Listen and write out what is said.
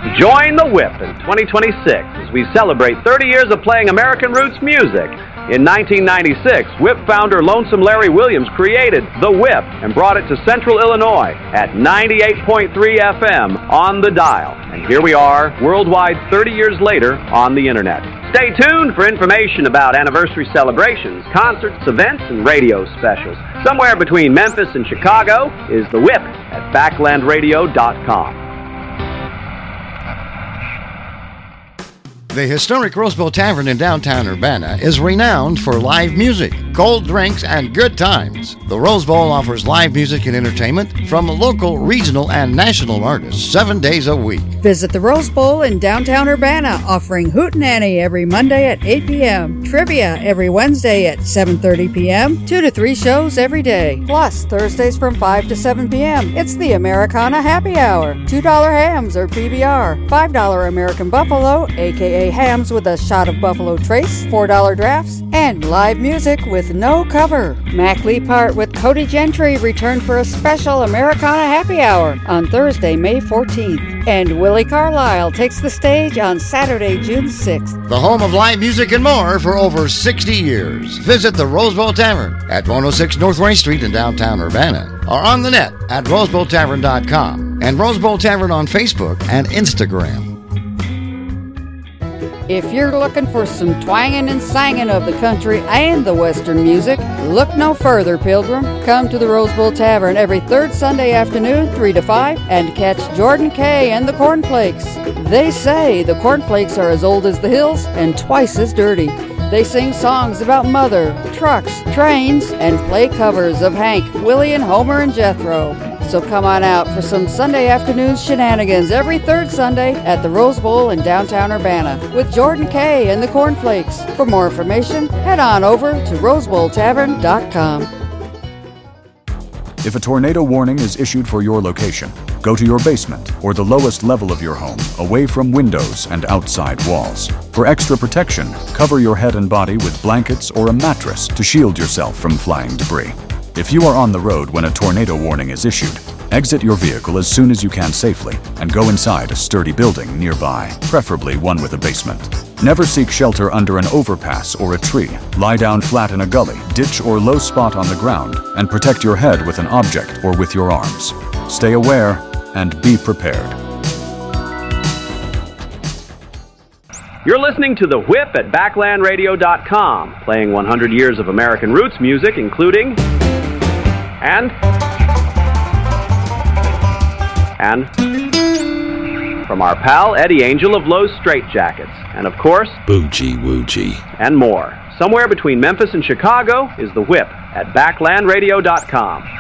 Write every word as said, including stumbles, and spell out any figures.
Join the Whip in twenty twenty-six as we celebrate thirty years of playing American roots music. In nineteen ninety-six, Whip founder Lonesome Larry Williams created The Whip and brought it to Central Illinois at ninety-eight point three F M on the dial. And here we are, worldwide thirty years later, on the Internet. Stay tuned for information about anniversary celebrations, concerts, events, and radio specials. Somewhere between Memphis and Chicago is The Whip at backland radio dot com. The historic Rose Bowl Tavern in downtown Urbana is renowned for live music, cold drinks, and good times. The Rose Bowl offers live music and entertainment from local, regional, and national artists seven days a week. Visit the Rose Bowl in downtown Urbana, offering Hootenanny every Monday at eight p.m., trivia every Wednesday at seven thirty p.m., two to three shows every day. Plus, Thursdays from five to seven p.m., it's the Americana Happy Hour. two dollar hams or P B R, five dollar American Buffalo, aka hams with a shot of Buffalo Trace, four dollar drafts, and live music with no cover. Mac Lee Part with Cody Gentry returned for a special Americana Happy Hour on Thursday, May fourteenth. And Willie Carlisle takes the stage on Saturday, June sixth. The home of live music and more for over sixty years. Visit the Rose Bowl Tavern at one oh six North Race Street in downtown Urbana, or on the net at rose bowl tavern dot com and Rose Bowl Tavern on Facebook and Instagram. If you're looking for some twanging and singing of the country and the Western music, look no further, Pilgrim. Come to the Rose Bowl Tavern every third Sunday afternoon, three to five, and catch Jordan Kay and the Cornflakes. They say the Cornflakes are as old as the hills and twice as dirty. They sing songs about mother, trucks, trains, and play covers of Hank, Willie, and Homer and Jethro. So come on out for some Sunday afternoon shenanigans every third Sunday at the Rose Bowl in downtown Urbana with Jordan Kay and the Cornflakes. For more information, head on over to rose bowl tavern dot com. If a tornado warning is issued for your location, go to your basement or the lowest level of your home, away from windows and outside walls. For extra protection, cover your head and body with blankets or a mattress to shield yourself from flying debris. If you are on the road when a tornado warning is issued, exit your vehicle as soon as you can safely and go inside a sturdy building nearby, preferably one with a basement. Never seek shelter under an overpass or a tree. Lie down flat in a gully, ditch, or low spot on the ground and protect your head with an object or with your arms. Stay aware and be prepared. You're listening to The Whip at backland radio dot com, playing one hundred years of American roots music, including... And... And... From our pal Eddie Angel of Lowe's Straitjackets. And of course... Boogie Woogie. And more. Somewhere between Memphis and Chicago is The Whip at backland radio dot com.